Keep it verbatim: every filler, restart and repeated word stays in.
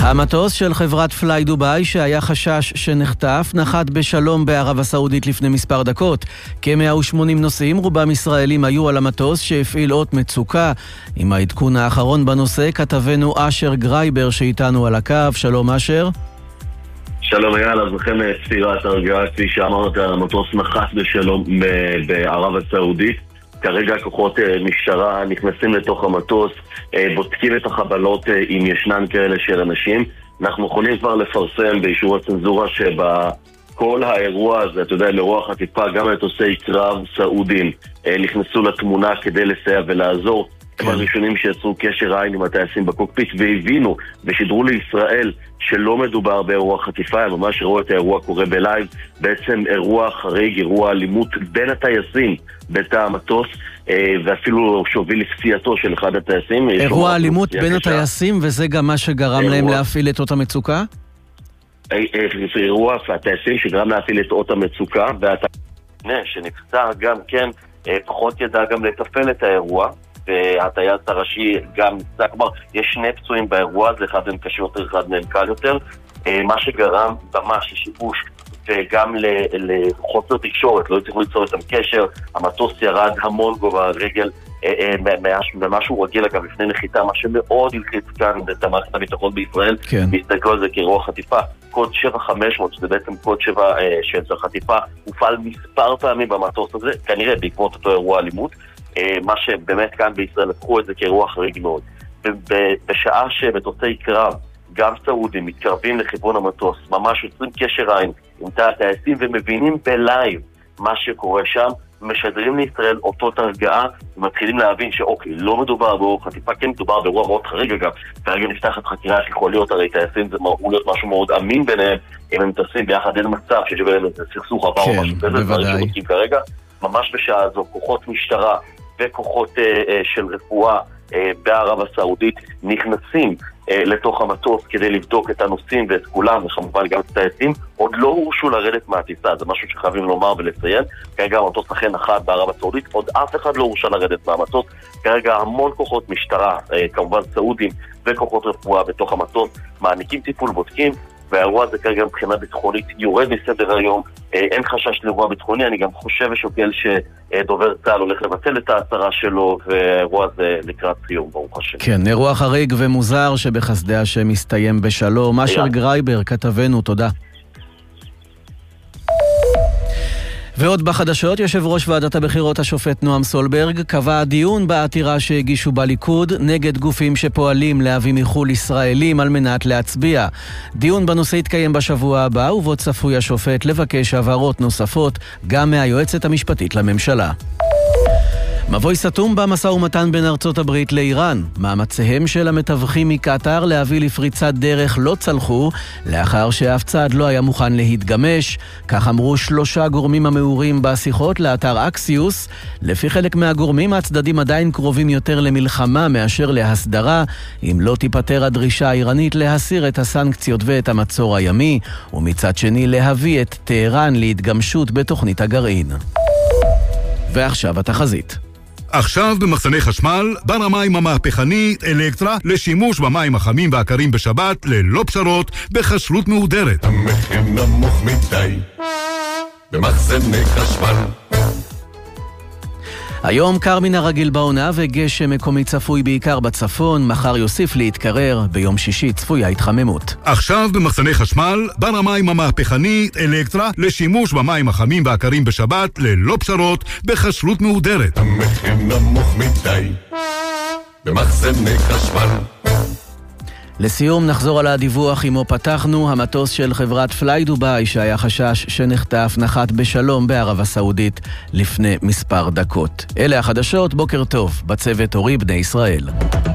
המטוס של חברת פליי דובאי שהיה חשש שנחטף נחת בשלום בערב הסעודית לפני מספר דקות. כ-מאה ושמונים נוסעים, רובם ישראלים, היו על המטוס שהפעיל אות מצוקה. עם העדכון האחרון בנושא כתבנו אשר גרייבר שאיתנו על הקו. שלום אשר. שלום אייל, אז לכם ספירת הרגעה, כפי שאמרת, המטוס נחת בשלום בערב הסעודית. כרגע כוחות משטרה נכנסים לתוך המטוס, בודקים את החבלות אם ישנן כאלה של אנשים. אנחנו יכולים כבר לפרסם באישור הצנזורה שבכל האירוע הזה, אתה יודע, לאירוע חטיפה, גם מטוסי קרב סעודים נכנסו לתמונה כדי לסייע ולעזור. הם הראשונים שיצרו קשר עין עם הטייסים בקוקפיט והבינו ושידרו לישראל שלא מדובר באירוע חטיפה, הם ממש ראו את האירוע קורה בלייב, בעצם אירוע חריג, אירוע אלימות בין הטייסים בתא המטוס, ואפילו שהוביל לפציעתו של אחד הטייסים. אירוע אלימות בין הטייסים, וזה גם מה שגרם להם להפעיל את אות המצוקה? אירוע הטייסים שגרם להפעיל את אות המצוקה, והטייס שנפצע גם כן פחות ידע גם לתפעל את האירוע, והטייס הראשי גם נפצע. כלומר, יש שני פצועים באירוע הזה, אחד מהם קשה יותר, אחד מהם קל יותר, מה שגרם ממש לשיבוש וגם לחוסר תקשורת, לא הצליחו ליצור איתם קשר. המטוס ירד המון גובה רגל ממשהו רגיל, אגב, לפני נחיתה, מה שמאוד הלחיץ כאן את המערכת הביטחון בישראל, והסתכלו על זה כאירוע חטיפה. קוד שבע חמש מאות, שזה בעצם קוד שבע של חטיפה, הופעל מספר פעמים במטוס הזה, כנראה בעקבות אותו אירוע אלימות, מה שבאמת כאן בישראל לקחו את זה כאירוע חריג מאוד. בשעה שמטוסי קרב, גם סעודים, מתקרבים לכיוון המטוס, ממש יוצרים קשר עין עם תא הטייסים ומבינים בלייב מה שקורה שם, משדרים לישראל אותות הרגעה ומתחילים להבין שאוקיי, לא מדובר באירוע חטיפה, כן מדובר באירוע מאוד חריג. אגב, כרגע נפתחת חקירה שיכול להיות, הרי טייסים זה מראו להיות משהו מאוד אמין ביניהם, אם הם טסים ביחד, אין מצב שיש ביניהם איזה סכסוך עבר או משהו כזה, דברים שבודקים כרגע. ממש בשעה הזו כוחות משטרה וכוחות אה, של רפואה אה, בערב הסעודית נכנסים אה, לתוך המטוס כדי לבדוק את הנוסעים ואת כולם, וכמובן גם את הטייסים. עוד לא הורשו לרדת מהטיסה, זה משהו שחייבים לומר ולציין. כרגע המטוס אכן נחת בערב הסעודית, עוד אף אחד לא הורשה לרדת מהמטוס. כרגע המון כוחות משטרה, אה, כמובן סעודים וכוחות רפואה בתוך המטוס, מעניקים טיפול, בודקים, והאירוע הזה כרגע מבחינה ביטחונית יורד מסדר היום. אין חשש לאירוע ביטחוני. אני גם חושב ושוקל שדובר צה"ל הולך לבטל את ההצהרה שלו, והאירוע הזה לקראת סיום, ברוך השם. כן, אירוע חריג ומוזר שבחסדי השם מסתיים בשלום. אשר גרייבר, כתבנו, תודה. ועוד בחדשות, יושב ראש ועדת הבחירות השופט נועם סולברג קבע דיון בעתירה שהגישו בליכוד נגד גופים שפועלים להביא מחול ישראלים על מנת להצביע. דיון בנושא יתקיים בשבוע הבא, ובו צפוי השופט לבקש הבהרות נוספות גם מהיועצת המשפטית לממשלה. מבוי סתום במשא ומתן בין ארצות הברית לאיראן. מאמציהם של המתווכים מקטר להביא לפריצת דרך לא צלחו, לאחר שאף צד לא היה מוכן להתגמש. כך אמרו שלושה גורמים המעורים בשיחות לאתר אקסיוס. לפי חלק מהגורמים, הצדדים עדיין קרובים יותר למלחמה מאשר להסדרה, אם לא תיפטר הדרישה האיראנית להסיר את הסנקציות ואת המצור הימי, ומצד שני להביא את טהרן להתגמשות בתוכנית הגרעין. ועכשיו התחזית. עכשיו במחסני חשמל, בר המים המהפכנית אלקטרה לשימוש במים החמים והקרים בשבת ללא פשרות בחשלות מהודרת. המחיר נמוך מדי במחסני חשמל. היום קר מן הרגיל בעונה וגשם מקומי צפוי בעיקר בצפון, מחר יוסיף להתקרר, ביום שישי צפויה התחממות. עכשיו במחסני חשמל, בר המים המהפכנית אלקטרה לשימוש במים החמים והקרים בשבת ללא פשרות בחשלות מהודרת. המחיר נמוך מדי במחסני חשמל. לסיום נחזור על הדיווח עמו פתחנו. המטוס של חברת פליי דובאי שהיה חשש שנחטף נחת בשלום בערב הסעודית לפני מספר דקות. אלה החדשות, בוקר טוב, בצוות אורי בני ישראל.